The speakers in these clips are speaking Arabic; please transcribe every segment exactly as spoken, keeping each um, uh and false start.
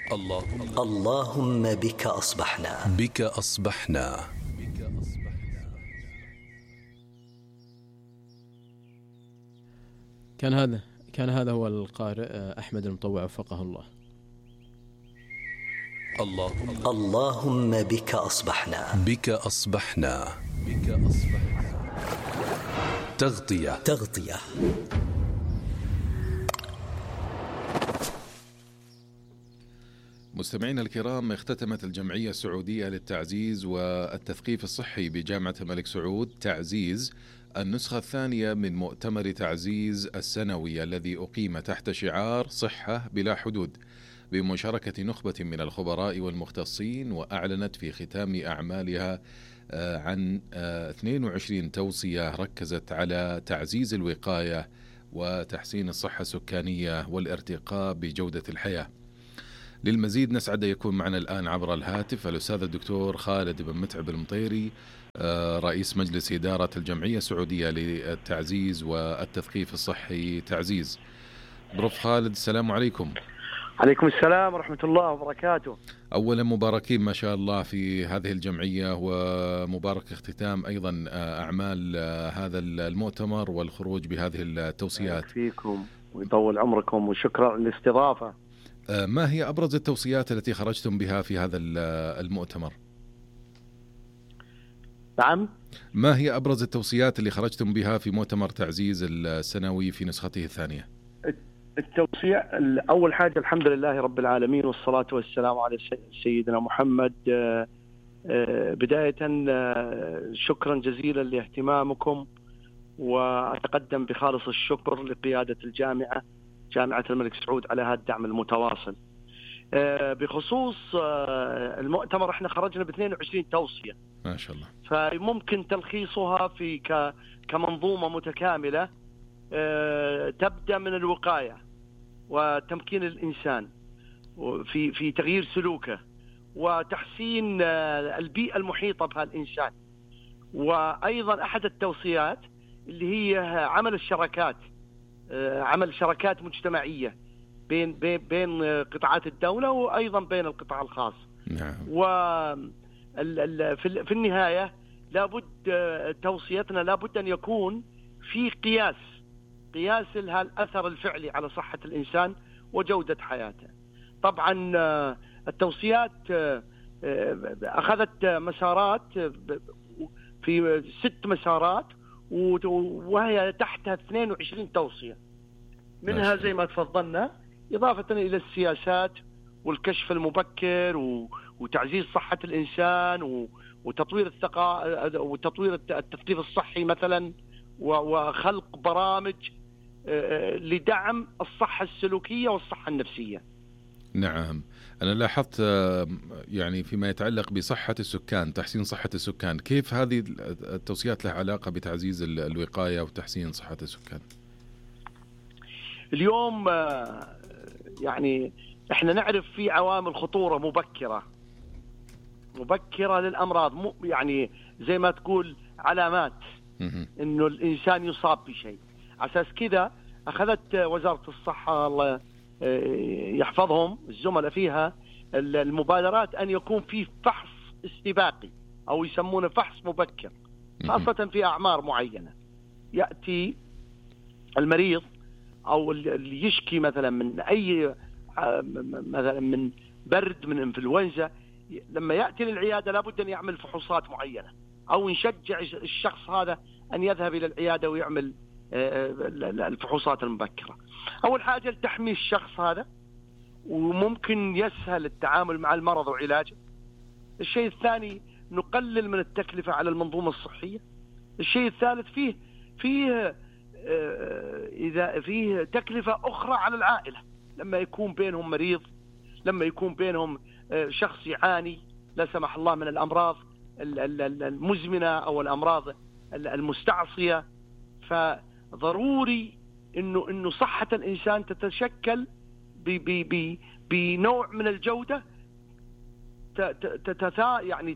اللهم اللهم بك أصبحنا بك أصبحنا. كان هذا كان هذا هو القارئ أحمد المطوع وفقه الله. اللهم اللهم بك أصبحنا بك أصبحنا بك أصبحنا. تغطية تغطية. مستمعينا الكرام، اختتمت الجمعية السعودية للتعزيز والتثقيف الصحي بجامعة الملك سعود تعزيز النسخة الثانية من مؤتمر تعزيز السنوي الذي أقيم تحت شعار صحة بلا حدود بمشاركة نخبة من الخبراء والمختصين، وأعلنت في ختام أعمالها عن اثنين وعشرين توصية ركزت على تعزيز الوقاية وتحسين الصحة السكانية والارتقاء بجودة الحياة. للمزيد نسعد يكون معنا الآن عبر الهاتف الأستاذ الدكتور خالد بن متعب المطيري، رئيس مجلس إدارة الجمعية السعودية للتعزيز والتثقيف الصحي تعزيز. بروف خالد، السلام عليكم. عليكم السلام ورحمة الله وبركاته. أولا مباركين ما شاء الله في هذه الجمعية، ومبارك اختتام أيضا أعمال هذا المؤتمر والخروج بهذه التوصيات. فيكم ويطول عمركم وشكرا على الاستضافة. ما هي أبرز التوصيات التي خرجتم بها في هذا المؤتمر؟ نعم، ما هي أبرز التوصيات اللي خرجتم بها في مؤتمر تعزيز السنوي في نسخته الثانية؟ التوصية أول حاجة الحمد لله رب العالمين والصلاة والسلام على سيدنا محمد. بداية شكرا جزيلا لاهتمامكم، وأتقدم بخالص الشكر لقيادة الجامعة جامعة الملك سعود على هذا الدعم المتواصل. بخصوص المؤتمر احنا خرجنا ب اثنين وعشرين توصية ما شاء الله، فممكن تلخيصها في كمنظومة متكاملة تبدأ من الوقاية وتمكين الإنسان في في تغيير سلوكه وتحسين البيئة المحيطة بهالإنسان، وأيضا أحد التوصيات اللي هي عمل الشراكات، عمل شراكات مجتمعية بين بين بين قطاعات الدولة وأيضا بين القطاع الخاص. نعم. وفي النهاية لابد توصيتنا لابد أن يكون في قياس قياس الأثر الفعلي على صحة الإنسان وجودة حياته. طبعا التوصيات أخذت مسارات في ست مسارات، وهي تحتها اثنين وعشرين توصية، منها زي ما تفضلنا إضافة إلى السياسات والكشف المبكر وتعزيز صحة الإنسان وتطوير الثقافة وتطوير التثقيف الصحي مثلا، وخلق برامج لدعم الصحة السلوكية والصحة النفسية. نعم، أنا لاحظت يعني فيما يتعلق بصحة السكان، تحسين صحة السكان، كيف هذه التوصيات لها علاقة بتعزيز الوقاية وتحسين صحة السكان؟ اليوم يعني احنا نعرف في عوامل خطورة مبكرة مبكرة للأمراض، يعني زي ما تقول علامات إنه الإنسان يصاب بشيء. أساس كذا أخذت وزارة الصحة الله يحفظهم الزملاء فيها المبادرات أن يكون في فحص استباقي أو يسمونه فحص مبكر، خاصة في أعمار معينة. يأتي المريض أو اللي يشكي مثلا من أي مثلا من برد، من إنفلونزا، لما يأتي للعيادة لابد أن يعمل فحوصات معينة، أو نشجع الشخص هذا أن يذهب إلى العيادة ويعمل الفحوصات المبكرة. أول حاجة لتحمي الشخص هذا، وممكن يسهل التعامل مع المرض وعلاجه. الشيء الثاني نقلل من التكلفة على المنظومة الصحية. الشيء الثالث فيه فيه إذا فيه تكلفة أخرى على العائلة، لما يكون بينهم مريض، لما يكون بينهم شخص يعاني لا سمح الله من الأمراض المزمنة أو الأمراض المستعصية. فضروري إنه إنه صحة الإنسان تتشكل بنوع من الجودة تتتا يعني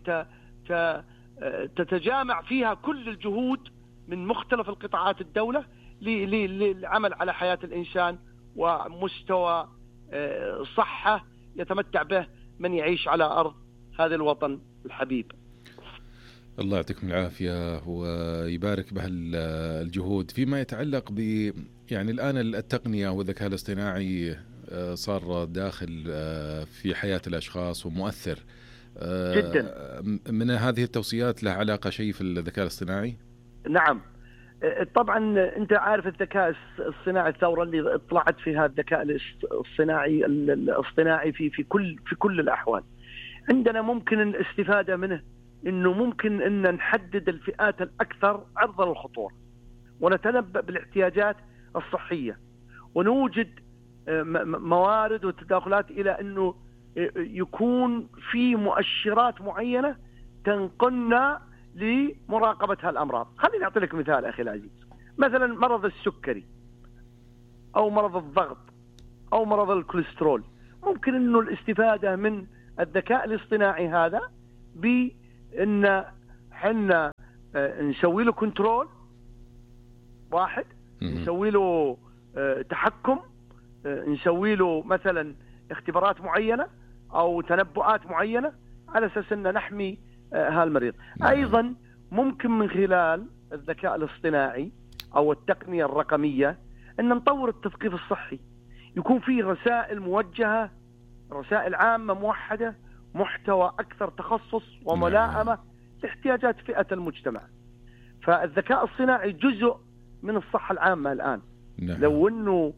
تتجامع فيها كل الجهود من مختلف القطاعات الدولة للعمل على حياة الإنسان ومستوى صحة يتمتع به من يعيش على أرض هذا الوطن الحبيب. الله يعطيكم العافية ويبارك بهالجهود. فيما يتعلق ب يعني الآن التقنية والذكاء الاصطناعي صار داخل في حياة الأشخاص ومؤثر جدا. من هذه التوصيات له علاقة شيء في الذكاء الاصطناعي؟ نعم طبعا، أنت عارف الذكاء الصناعي، الثورة اللي طلعت فيها الذكاء الصناعي الاصطناعي في في كل في كل الأحوال. عندنا ممكن الاستفادة منه إنه ممكن إن نحدد الفئات الأكثر عرضة للخطورة ونتنبأ بالاحتياجات الصحية، ونوجد موارد وتداخلات إلى أنه يكون في مؤشرات معينة تنقلنا لمراقبة هالأمراض. خليني أعطي لك مثال أخي العزيز، مثلا مرض السكري أو مرض الضغط أو مرض الكوليسترول، ممكن أنه الاستفادة من الذكاء الاصطناعي هذا بأن حنا نسوي له كنترول واحد، نسوي له تحكم، نسوي له مثلا اختبارات معينة أو تنبؤات معينة على أساس أن نحمي هالمريض. أيضا ممكن من خلال الذكاء الاصطناعي أو التقنية الرقمية أن نطور التثقيف الصحي، يكون فيه رسائل موجهة، رسائل عامة موحدة، محتوى أكثر تخصص وملائمة لاحتياجات فئة المجتمع. فالذكاء الصناعي جزء من الصحة العامة الآن. نعم. لو أنه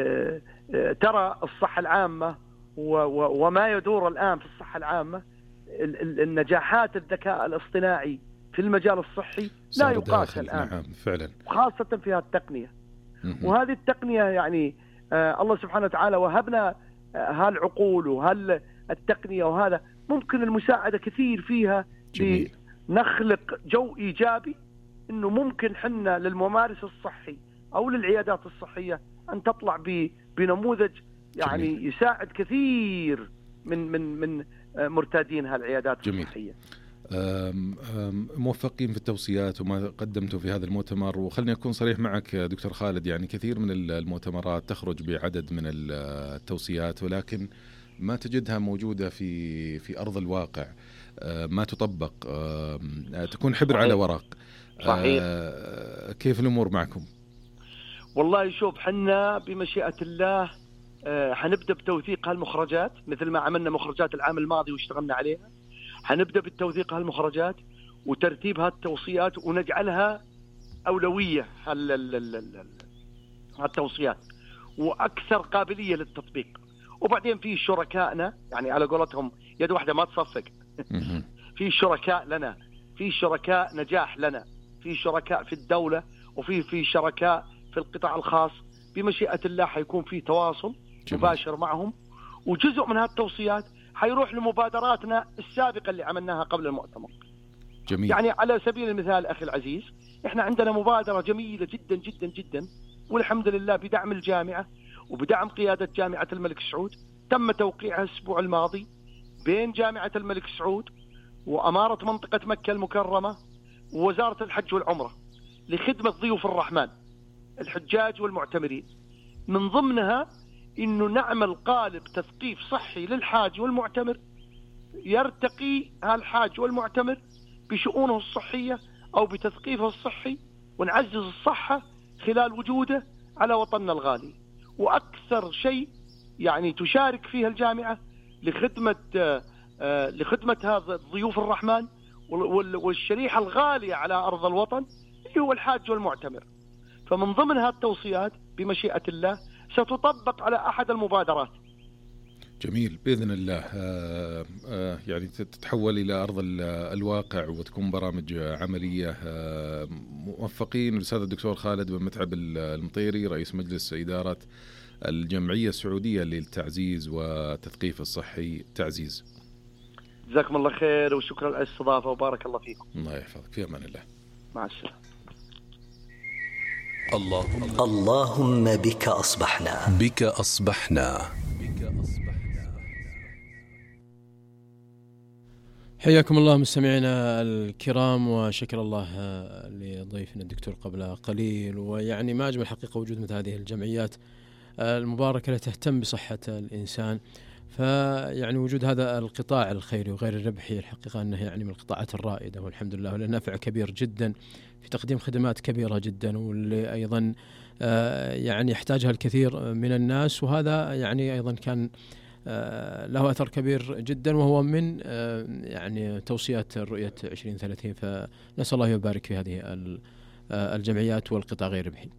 ترى الصحة العامة وما يدور الآن في الصحة العامة، النجاحات الذكاء الاصطناعي في المجال الصحي لا يقاس الآن. نعم فعلا. خاصة في هذه التقنية. وهذه التقنية يعني آه الله سبحانه وتعالى وهبنا آه هالعقول وهالتقنية، وهذا ممكن المساعدة كثير فيها. جميل. لنخلق جو إيجابي إنه ممكن حنا للممارس الصحي أو للعيادات الصحية أن تطلع بنموذج يعني جميل. يساعد كثير من من من مرتادين هالعيادات جميل. الصحية. أم أم موفقين في التوصيات وما قدمته في هذا المؤتمر. وخلني أكون صريح معك دكتور خالد، يعني كثير من المؤتمرات تخرج بعدد من التوصيات ولكن ما تجدها موجودة في في أرض الواقع، ما تطبق، تكون حبر صحيح. على ورق. صحيح. كيف الأمور معكم؟ والله شوف، حنا بمشيئة الله حنبدأ بتوثيق هالمخرجات مثل ما عملنا مخرجات العام الماضي واشتغلنا عليها. حنبدأ بالتوثيق هالمخرجات وترتيب هالتوصيات ونجعلها أولوية هالتوصيات وأكثر قابلية للتطبيق. وبعدين في شركائنا، يعني على قولتهم يد واحدة ما تصفق. في شركاء لنا، في شركاء نجاح لنا، في شركاء في الدولة، وفي في شركاء في القطاع الخاص. بمشيئة الله حيكون في تواصل جميل. مباشر معهم، وجزء من هالتوصيات حيروح لمبادراتنا السابقة اللي عملناها قبل المؤتمر. جميل. يعني على سبيل المثال أخي العزيز، إحنا عندنا مبادرة جميلة جدا جدا جدا، والحمد لله بدعم الجامعة وبدعم قيادة جامعة الملك سعود، تم توقيعها الأسبوع الماضي بين جامعة الملك سعود وأمارة منطقة مكة المكرمة ووزارة الحج والعمرة لخدمة ضيوف الرحمن الحجاج والمعتمرين. من ضمنها إنه نعمل قالب تثقيف صحي للحاج والمعتمر، يرتقي هالحاج والمعتمر بشؤونه الصحية أو بتثقيفه الصحي، ونعزز الصحة خلال وجوده على وطننا الغالي. وأكثر شيء يعني تشارك فيها الجامعة لخدمة لخدمة هذا ضيوف الرحمن والشريحة الغالية على أرض الوطن اللي هو الحاج والمعتمر. فمن ضمن هذه التوصيات بمشيئة الله ستطبق على أحد المبادرات. جميل بإذن الله. آه آه يعني تتحول إلى أرض الواقع وتكون برامج عملية. آه موفقين. الأستاذ الدكتور خالد بن متعب المطيري رئيس مجلس إدارة الجمعية السعودية للتعزيز والتثقيف الصحي تعزيز. جزاكم الله خير وشكرا على الاستضافة وبارك الله فيكم. الله يحفظك، في أمان الله. مع السلامة. اللهم اللهم بك أصبحنا بك أصبحنا حياكم الله مستمعينا الكرام، وشكر الله لضيفنا الدكتور قبل قليل. ويعني ما أجمل حقيقة وجود مثل هذه الجمعيات المباركة التي تهتم بصحة الإنسان. فيعني وجود هذا القطاع الخيري وغير الربحي الحقيقة أنه يعني من القطاعات الرائدة والحمد لله، وله نفع كبير جدا في تقديم خدمات كبيرة جدا، واللي أيضا يعني يحتاجها الكثير من الناس، وهذا يعني أيضا كان له أثر كبير جدا، وهو من يعني توصيات الرؤية عشرين ثلاثين. فنسأل الله يبارك في هذه الجمعيات والقطاع غير الربحي.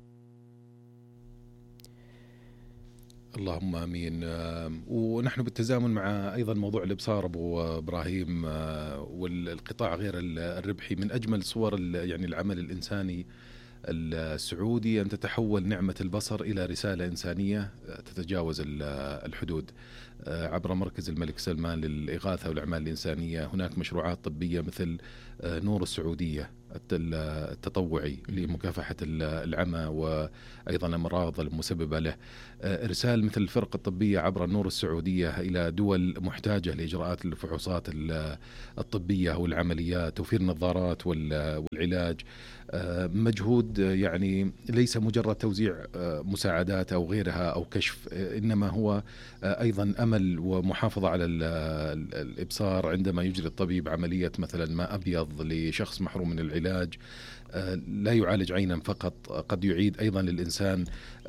اللهم امين. ونحن بالتزامن مع ايضا موضوع الابصار ابو ابراهيم والقطاع غير الربحي، من اجمل صور يعني العمل الانساني السعودي أن تتحول نعمة البصر إلى رسالة إنسانية تتجاوز الحدود عبر مركز الملك سلمان للإغاثة والأعمال الإنسانية. هناك مشروعات طبية مثل نور السعودية التطوعي لمكافحة العمى وأيضا الأمراض المسببة له، إرسال مثل الفرق الطبية عبر النور السعودية إلى دول محتاجة لإجراءات الفحوصات الطبية والعمليات، توفير النظارات والعلاج، مجهود يعني ليس مجرد توزيع مساعدات أو غيرها أو كشف، إنما هو أيضا أمل ومحافظة على الإبصار عندما يجري الطبيب عملية مثلا ماء أبيض لشخص محروم من العلاج. لا يعالج عينا فقط، قد يعيد أيضا للإنسان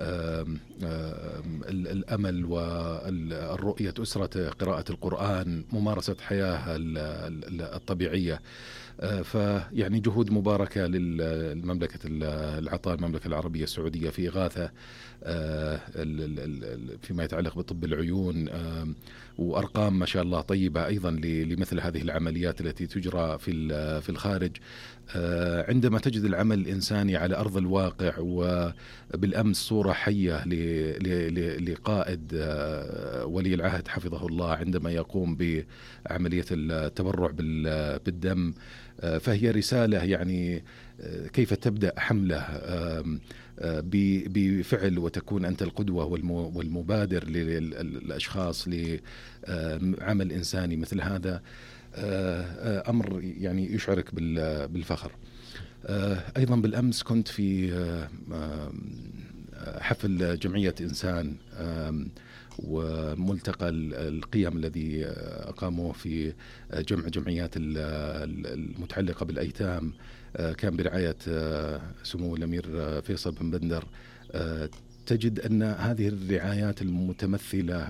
الأمل والرؤية، أسرة، قراءة القرآن، ممارسة حياة الطبيعية. فيعني جهود مباركة للمملكة العطاء المملكة العربية السعودية في إغاثة فيما يتعلق بطب العيون، وأرقام ما شاء الله طيبة أيضا لمثل هذه العمليات التي تجرى في في الخارج. عندما تجد العمل الإنساني على أرض الواقع، وبالأمس صورة حية لقائد ولي العهد حفظه الله عندما يقوم بعملية التبرع بالدم، فهي رسالة يعني كيف تبدأ حملة بفعل وتكون أنت القدوة والمبادر للأشخاص لعمل إنساني مثل هذا، أمر يعني يشعرك بالفخر. أيضا بالأمس كنت في حفل جمعية إنسان وملتقى القيم الذي أقاموه في جمع جمعيات المتعلقة بالأيتام، كان برعاية سمو الأمير فيصل بن بندر. تجد أن هذه الرعايات المتمثلة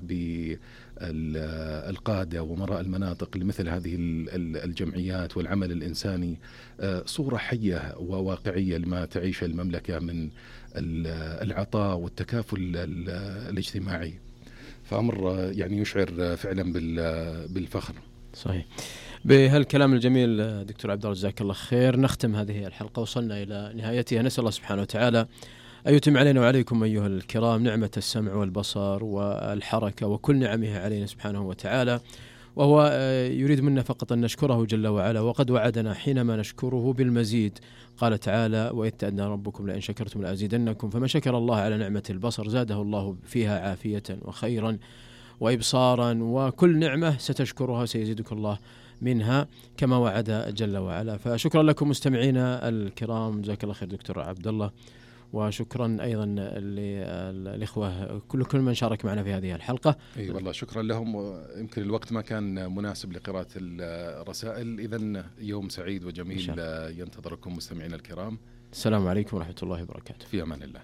بالقادة ومراء المناطق لمثل هذه الجمعيات والعمل الإنساني صورة حية وواقعية لما تعيش المملكة من العطاء والتكافل الاجتماعي، فأمر يعني يشعر فعلا بالفخر. صحيح. بهالكلام الجميل دكتور عبد الله جزاك الله خير نختم هذه الحلقة، وصلنا إلى نهايتها. نسأل الله سبحانه وتعالى أن يتم علينا وعليكم أيها الكرام نعمة السمع والبصر والحركة وكل نعمه علينا سبحانه وتعالى، وهو يريد منا فقط أن نشكره جل وعلا، وقد وعدنا حينما نشكره بالمزيد. قال تعالى: وإذ تأذن ربكم لئن شكرتم لأزيدنكم. فمن شكر الله على نعمة البصر زاده الله فيها عافية وخيرا وإبصارا، وكل نعمة ستشكرها سيزيدك الله منها كما وعد جل وعلا. فشكرا لكم مستمعينا الكرام، جزاك الله خير دكتور عبد الله، وشكرا أيضا للإخوة كل كل من شارك معنا في هذه الحلقة. أي والله شكرا لهم، ويمكن الوقت ما كان مناسب لقراءة الرسائل، إذن يوم سعيد وجميل ينتظركم مستمعينا الكرام. السلام عليكم ورحمة الله وبركاته. في أمان الله.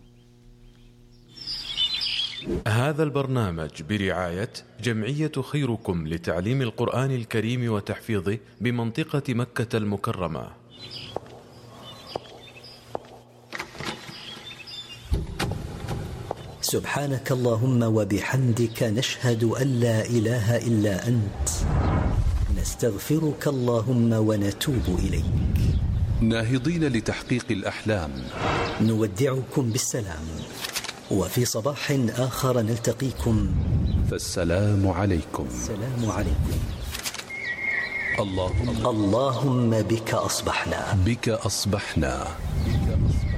هذا البرنامج برعاية جمعية خيركم لتعليم القرآن الكريم وتحفيظه بمنطقة مكة المكرمة. سبحانك اللهم وبحمدك، نشهد أن لا إله إلا أنت، نستغفرك اللهم ونتوب إليك. ناهضين لتحقيق الأحلام، نودعكم بالسلام، وفي صباح آخر نلتقيكم، فالسلام عليكم. السلام عليكم. اللهم اللهم بك أصبحنا بك أصبحنا. بك أصبحنا.